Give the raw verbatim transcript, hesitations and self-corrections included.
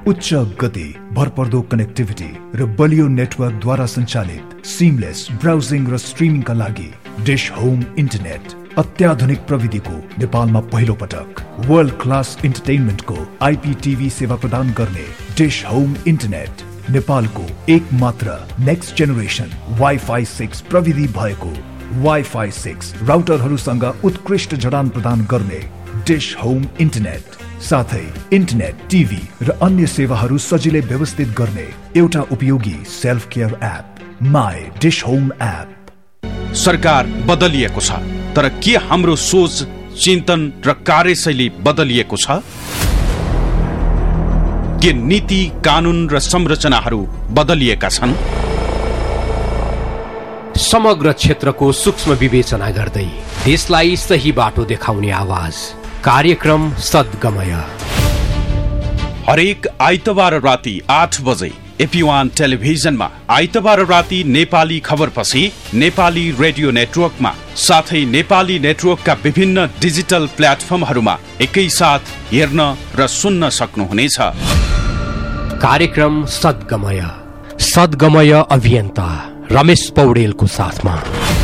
उच्च गति, भरपर्दो कनेक्टिभिटी र बलियो नेटवर्कद्वारा सञ्चालित सिमलेस ब्राउजिङ र स्ट्रिमिङका लागि डिश होम इन्टरनेट। अत्याधुनिक प्रविधिको नेपालमा पहिलो पटक वर्ल्ड क्लास इन्टरटेनमेन्टको आइपीटिभी सेवा प्रदान गर्ने डिश होम इन्टरनेट नेपालको एक मात्र नेक्स्ट जेनेरेसन वाइफाई सिक्स प्रविधि भएको वाइफाई सिक्स राउटरहरूसँग उत्कृष्ट जडान प्रदान गर्ने डिश होम इन्टरनेट, साथै इन्टरनेट, टिभी र अन्य सेवाहरू सजिलै व्यवस्थित गर्ने एउटा उपयोगी self care app my dish home app. सरकार बदलिएको छ, तर के हाम्रो सोच, चिन्तन र कार्यशैली बदलिएको छ? के नीति, कानून र संरचनाहरू बदलिएका छन्? समग्र क्षेत्रको सूक्ष्म विवेचना गर्दै देशलाई सही बाटो देखाउने आवाज, कार्यक्रम सद्गमय। हरेक आइतबार राति आठ बजे एपी वान टेलिभिजनमा, आइतबार राति नेपाली खबरपछि नेपाली रेडियो नेटवर्कमा, साथै नेपाली नेटवर्कका विभिन्न डिजिटल प्लेटफर्महरूमा एकैसाथ हेर्न र सुन्न सक्नुहुनेछ। कार्यक्रम सद्गमय, सद्गमय अभियन्ता रमेश पौडेलको साथमा।